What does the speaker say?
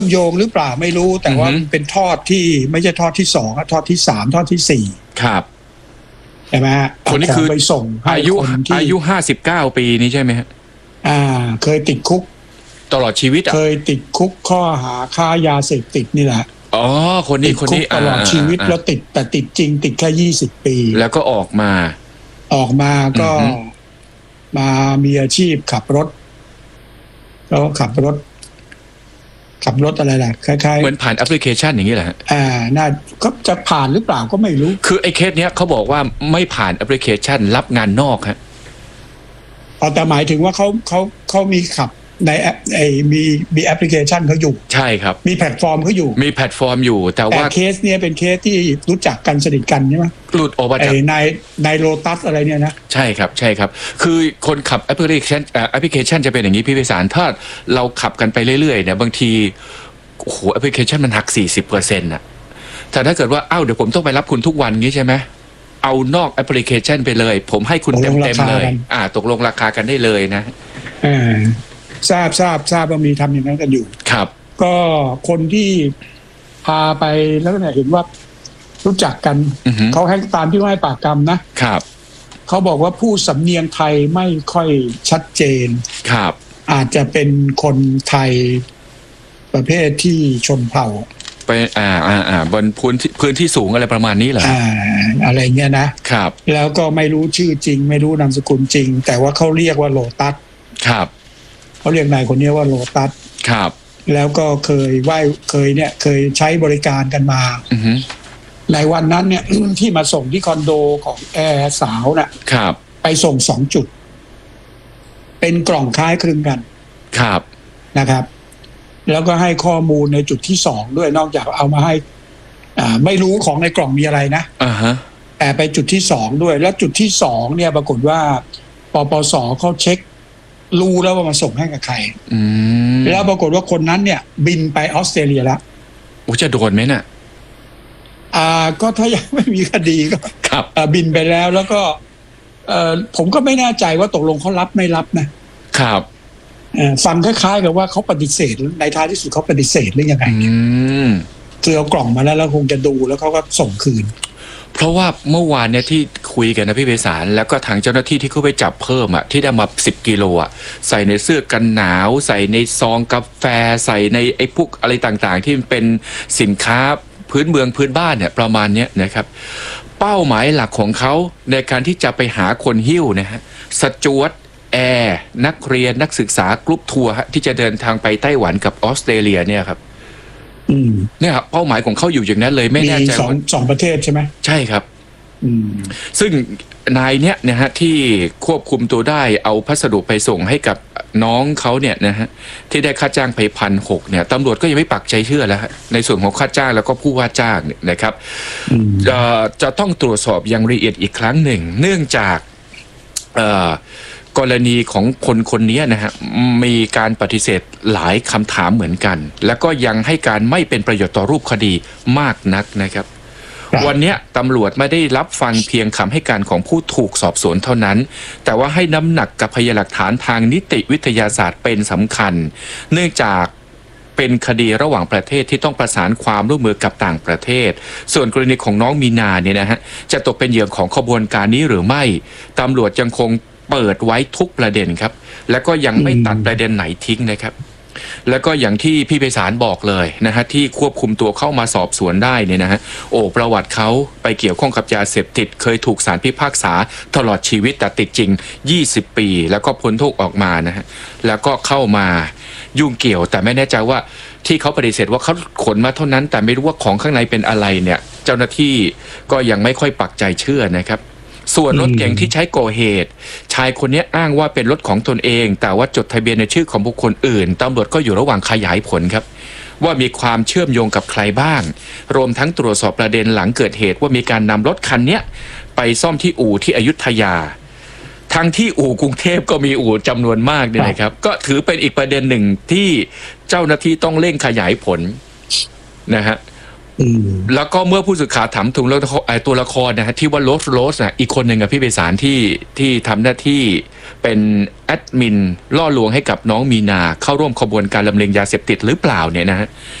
โยงหรือเปล่าไม่รู้แต่ว่าเป็นทอดที่ไม่ใช่ทอดที่2ทอดที่3ทอดที่4 ครับใช่ไหมฮะคนนี้คือไปส่งอายุ59 ปีนี้ใช่ไหมฮะเคยติดคุกตลอดชีวิตเคยติดคุกข้อหาค้ายาเสพติดนี่แหละคนนี้ตลอดชีวิตแล้วแต่ติดจริงติดแค่20 ปีแล้วก็ออกมาก็มามีอาชีพขับรถแล้วขับรถอะไรล่ะคล้ายๆเหมือนผ่านแอปพลิเคชันอย่างนี้แหละน่าก็จะผ่านหรือเปล่าก็ไม่รู้คือไอ้เคสเนี้ยเขาบอกว่าไม่ผ่านแอปพลิเคชันรับงานนอกฮะแต่หมายถึงว่าเขามีขับในแอปมีแอปพลิเคชันเขาอยู่ใช่ครับมีแพลตฟอร์มเขาอยู่มีแพลตฟอร์มอยู่แต่ว่าเคสเนี้ยเป็นเคสที่รู้จักกันสนิทกันใช่ไหมหลุดออกมาจากในโลตัสอะไรเนี่ยนะใช่ครับคือคนขับแอปพลิเคชันจะเป็นอย่างนี้พี่ไพศาลถ้าเราขับกันไปเรื่อยๆเนี่ยบางทีโอ้โหแอปพลิเคชันมันหัก 40% น่ะแต่ถ้าเกิดว่าเดี๋ยวผมต้องไปรับคุณทุกวันงี้ใช่ไหมเอานอกแอปพลิเคชันไปเลยผมให้คุณเต็มเลยตกลงราคากันได้เลยนะทราบว่ามีทำอย่างนั้นกันอยู่ครับก็คนที่พาไปแล้วเนี่ยเห็นว่ารู้จักกันเขาให้ตามที่ให้ปากคำนะครับเขาบอกว่าผู้สำเนียงไทยไม่ค่อยชัดเจนครับอาจจะเป็นคนไทยประเภทที่ชนเผ่าไปบนพื้นที่สูงอะไรประมาณนี้เหรออะไรเงี้ยนะครับแล้วก็ไม่รู้ชื่อจริงไม่รู้นามสกุลจริงแต่ว่าเขาเรียกว่าโลตัสครับเขาเรียกนายคนนี้ว่าโลตัสครับแล้วก็เคยใช้บริการกันมาในวันนั้นเนี่ย ที่มาส่งที่คอนโดของแอร์สาวครับไปส่ง2 จุดเป็นกล่องคล้ายคลึงกันครับนะครับแล้วก็ให้ข้อมูลในจุดที่2ด้วยนอกจากเอามาให้ไม่รู้ของในกล่องมีอะไรนะแต่ไปจุดที่2ด้วยแล้วจุดที่2เนี่ยปรากฏว่าปปสเขาเช็ครู้แล้วว่ามาส่งให้กับใครแล้วปรากฏว่าคนนั้นเนี่ยบินไปออสเตรเลียแล้วจะโดนไหมน่ะก็ถ้ายังไม่มีคดีก็บินไปแล้วก็ผมก็ไม่แน่ใจว่าตกลงเขารับไม่รับนะครับฟังคล้ายๆกับว่าเขาปฏิเสธในท้ายที่สุดเขาปฏิเสธหรือยังไงคือเอากล่องมาแล้วคงจะดูแล้วเขาก็ส่งคืนเพราะว่าเมื่อวานเนี่ยที่คุยกันนะพี่ไพศาลแล้วก็ทางเจ้าหน้าที่ที่เขาไปจับเพิ่มที่ได้มา10 กิโลใส่ในเสื้อกันหนาวใส่ในซองกาแฟใส่ในไอ้พวกอะไรต่างๆที่เป็นสินค้าพื้นเมืองพื้นบ้านเนี่ยประมาณนี้นะครับเป้าหมายหลักของเขาในการที่จะไปหาคนหิ้วนะฮะสจ๊วตแอร์นักเรียนนักศึกษากรุ๊ปทัวร์ที่จะเดินทางไปไต้หวันกับออสเตรเลียเนี่ยครับเนี่ยครับเป้าหมายของเขาอยู่อย่างนั้นเลยไม่แน่ใจว่าสองประเทศใช่ไหมใช่ครับซึ่งนายเนี้ยนะฮะที่ควบคุมตัวได้เอาพัสดุไปส่งให้กับน้องเขาเนี่ยนะฮะที่ได้ค่าจ้างไป1,600เนี่ยตำรวจก็ยังไม่ปักใจเชื่อแล้วในส่วนของค่าจ้างแล้วก็ผู้ว่าจ้างเนี่ยนะครับจะต้องตรวจสอบอย่างละเอียดอีกครั้งหนึ่งเนื่องจากกรณีของคนนี้นะฮะมีการปฏิเสธหลายคำถามเหมือนกันแล้วก็ยังให้การไม่เป็นประโยชน์ต่อรูปคดีมากนักนะครับวันนี้ตำรวจไม่ได้รับฟังเพียงคำให้การของผู้ถูกสอบสวนเท่านั้นแต่ว่าให้น้ำหนักกับพยานหลักฐานทางนิติวิทยาศาสตร์เป็นสำคัญเนื่องจากเป็นคดีระหว่างประเทศที่ต้องประสานความร่วมมือกับต่างประเทศส่วนกรณีของน้องมีนาเนี่ยนะฮะจะตกเป็นเหยื่อของขบวนการนี้หรือไม่ตำรวจยังคงเปิดไว้ทุกประเด็นครับแล้วก็ยังไม่ตัดประเด็นไหนทิ้งนะครับแล้วก็อย่างที่พี่ไพศาลบอกเลยนะฮะที่ควบคุมตัวเข้ามาสอบสวนได้เนี่ยนะฮะประวัติเขาไปเกี่ยวข้องกับยาเสพติดเคยถูกศาลพิพากษาตลอดชีวิตแต่ติดจริง20 ปีแล้วก็พ้นโทษออกมานะฮะแล้วก็เข้ามายุ่งเกี่ยวแต่ไม่แน่ใจว่าที่เขาปฏิเสธว่าเขาขนมาเท่านั้นแต่ไม่รู้ว่าของข้างในเป็นอะไรเนี่ยเจ้าหน้าที่ก็ยังไม่ค่อยปักใจเชื่อนะครับส่วนรถเก๋งที่ใช้ก่อเหตุชายคนนี้อ้างว่าเป็นรถของตนเองแต่ว่าจดทะเบียนในชื่อของบุคคลอื่นตำรวจก็อยู่ระหว่างขยายผลครับว่ามีความเชื่อมโยงกับใครบ้างรวมทั้งตรวจสอบประเด็นหลังเกิดเหตุว่ามีการนำรถคันนี้ไปซ่อมที่อู่ที่อยุธยาทั้งที่อู่กรุงเทพก็มีอู่จำนวนมากเนี่ยนะครับก็ถือเป็นอีกประเด็นหนึ่งที่เจ้าหน้าที่ต้องเร่งขยายผลนะฮะแล้วก็เมื่อผู้สื่อข่าวถามถึงตัวละครนะฮะที่ว่าโรสนะอีกคนหนึ่งอะพี่ไพศาลที่ทำหน้าที่เป็นแอดมินล่อลวงให้กับน้องมีนาเข้าร่วมขบวนการลำเลียงยาเสพติดหรือเปล่าเนี่ยนะฮะ